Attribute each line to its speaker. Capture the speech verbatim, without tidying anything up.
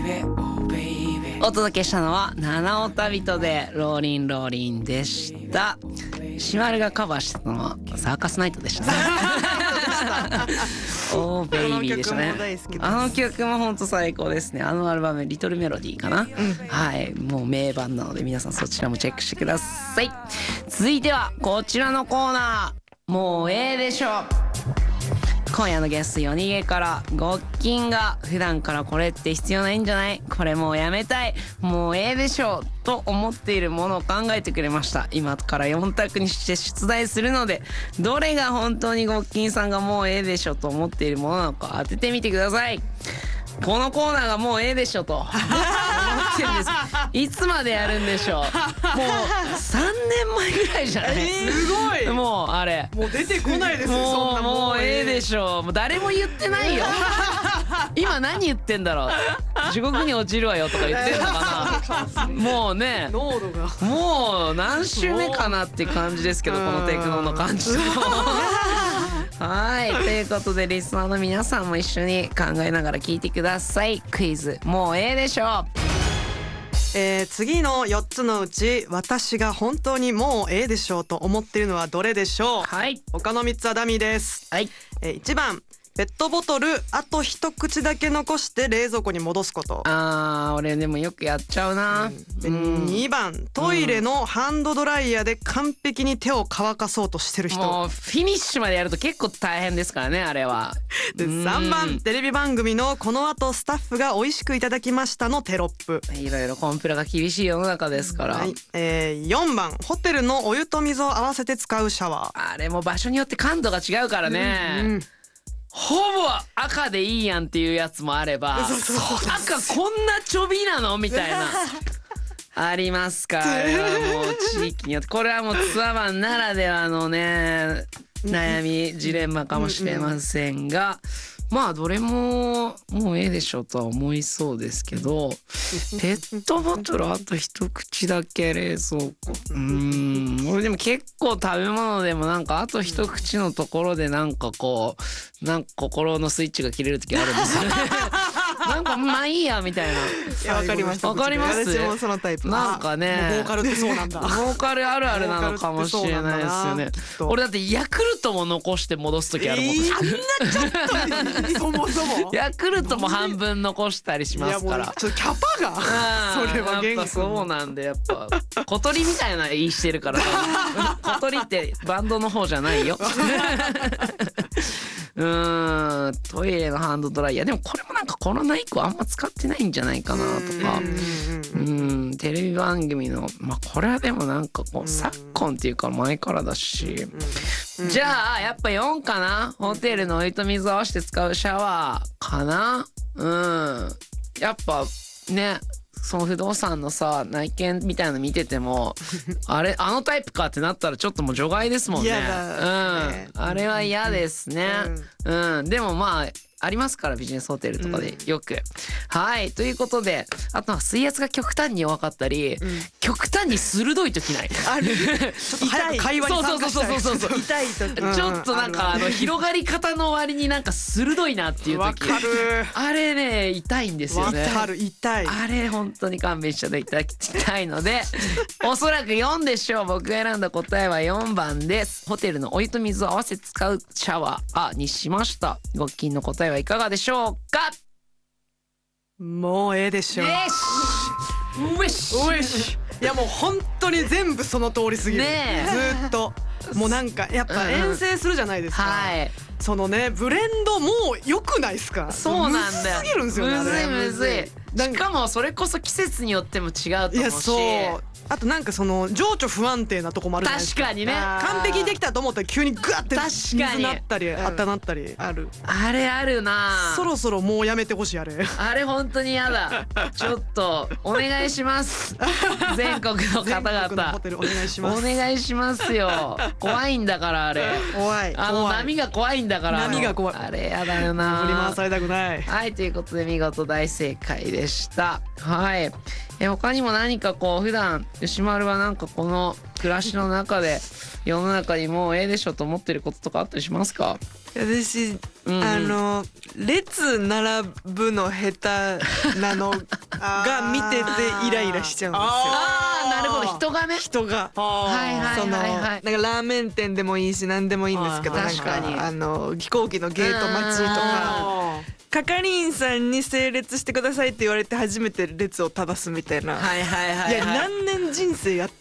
Speaker 1: お届けしたのは七尾旅人でローリンローリンでした。シマルがカバーしてたのはサーカスナイトでしたね。オーベイビーでしたね。あの曲も本当最高ですね。あのアルバムリトルメロディーかな、うん、はい、もう名盤なので皆さんそちらもチェックしてください。続いてはこちらのコーナー、もうええでしょ。今夜のゲスト夜逃げからごっきんが普段からこれって必要ないんじゃない、これもうやめたい、もうええでしょと思っているものを考えてくれました。今からよん択にして出題するので、どれが本当にごっきんさんがもうええでしょと思っているものなのか当ててみてください。このコーナーがもうええでしょと思ってるんです。いつまでやるんでしょう。もうさんねんまえぐらいじゃない、
Speaker 2: えー、すごい。
Speaker 1: もうあれ
Speaker 2: もう出てこないですよ。
Speaker 1: もう
Speaker 2: そんな
Speaker 1: もうええでしょう。もう誰も言ってないよ。今何言ってんだろう。地獄に落ちるわよとか言ってんのかな。もうね、
Speaker 2: 濃度が
Speaker 1: もう何週目かなって感じですけど、このテクノの感じ。はい、ということでリスナーの皆さんも一緒に考えながら聞いてください。クイズもうええでしょう。
Speaker 2: えー、次のよっつのうち私が本当にもうええでしょうと思っているのはどれでしょう。
Speaker 1: はい、
Speaker 2: 他のみっつはダミーです。
Speaker 1: はい、
Speaker 2: えー、いちばんペットボトルあと一口だけ残して冷蔵庫に戻すこと。
Speaker 1: あー、俺でもよくやっちゃうな、
Speaker 2: うん、にばんトイレのハンドドライヤーで完璧に手を乾かそうとしてる人。
Speaker 1: もうフィニッシュまでやると結構大変ですからね、あれは。
Speaker 2: でさんばんテレビ番組のこの後スタッフが美味しくいただきましたのテロップ。
Speaker 1: いろいろコンプラが厳しい世の中ですから、
Speaker 2: はい、えー、よんばんホテルのお湯と水を合わせて使うシャワー。
Speaker 1: あれも場所によって感度が違うからね、うんうん、ほぼ赤でいいやんっていうやつもあれば、
Speaker 2: そうそうそう、
Speaker 1: 赤こんなちょびなのみたいなありますから、あれはもう地域によって、これはもうツアー版ならではのね悩みジレンマかもしれませんが、まあどれももうええでしょとは思いそうですけど、ペットボトルあと一口だけ冷蔵庫、うーん、俺でも結構食べ物でもなんかあと一口のところでなんかこうなんか心のスイッチが切れる時あるんですよね。なんかまあいいやみたいな。
Speaker 2: いや、わかりました。
Speaker 1: わかります。
Speaker 2: 私もそのタイプ。
Speaker 1: なんかね、
Speaker 2: ボーカルってそうなんだ。
Speaker 1: ボーカルあるあるなのかもしれないですよね。俺だってヤクルトも残して戻す時あるもん。
Speaker 2: えー、あんなちょっとそもそも
Speaker 1: ヤクルトも半分残したりしますから。いやもう
Speaker 2: ちょっとキャパがそれは
Speaker 1: やっぱそうなんで、やっぱ小鳥みたいな言いしてるから。小鳥ってバンドの方じゃないよ。うーん、トイレのハンドドライヤーでもこれもなんかコロナ以降あんま使ってないんじゃないかなとか、うんテレビ番組のまあこれはでもなんかこう昨今っていうか前からだし、じゃあやっぱよんかな。ホテルのお湯と水を合わせて使うシャワーかな。うんやっぱね、その不動産のさ内見みたいなの見ててもあれあのタイプかってなったらちょっともう除外ですもんね。
Speaker 2: 嫌だね、
Speaker 1: うん、あれは嫌ですね、うん、うん、でもまあありますからビジネスホテルとかでよく、うん、はいということで、あとは水圧が極端に弱かったり、うん、極端に鋭い時ない
Speaker 2: あるちょっと早く会話に参加したい。
Speaker 1: そうそうそうそうそう
Speaker 2: 痛い時、うん、
Speaker 1: ちょっとなんかあの広がり方の割になんか鋭いなっていう時、
Speaker 2: わかる。
Speaker 1: あれね痛いんですよね。
Speaker 2: わかる、痛い。
Speaker 1: あれ本当に勘弁していただきたいのでおそらくよんでしょう。僕が選んだ答えはよんばんです。ホテルのお湯と水を合わせて使うシャワーにしました。ごっきんの答えはいかがでしょうか。
Speaker 2: もうええでしょう。
Speaker 1: よしウィッシュ
Speaker 2: ウィッシュ。いやもう本当に全部その通りすぎる、ね、ずっともうなんかやっぱ遠征するじゃないですか、うん、はい、そのねブレンドもう良くないですか。
Speaker 1: そうなんだよ、
Speaker 2: むずすぎるんですよね。
Speaker 1: むずいむずい。しかもそれこそ季節によっても違うと思うし、いやそう
Speaker 2: あとなんかその情緒不安定なとこもあるじゃないですか。
Speaker 1: 確かにね、
Speaker 2: 完璧にできたと思ったら急にグワッて水なったり温なったりある。
Speaker 1: あれあるな。
Speaker 2: そろそろもうやめてほしいあれ。
Speaker 1: あれ本当にやだ。ちょっとお願いします。全国の方々
Speaker 2: 全国のホテルお願いします。
Speaker 1: お願いしますよ。怖いんだからあれ。
Speaker 2: 怖い。
Speaker 1: あの波が怖いんだから。
Speaker 2: 波が怖い。
Speaker 1: あれやだよな。
Speaker 2: 振り回されたくない。
Speaker 1: はいということで見事大正解でした。はい。え他にも何かこう普段牛丸はなんかこの暮らしの中で世の中にもうええでしょと思ってることとかあったりしますか。
Speaker 3: 私、うん、あの列並ぶの下手なのが見ててイライラしちゃうんですよ。
Speaker 1: ああ、なるほど、人がね、
Speaker 3: 人が、
Speaker 1: はいはいはいはい、
Speaker 3: なんかラーメン店でもいいし何でもいいんですけど、確かにあの飛行機のゲート待ちとか、係員さんに整列してくださいって言われて初めて列を正すみたいな。
Speaker 1: はいはいはい、はい、
Speaker 3: いや何年人生やっ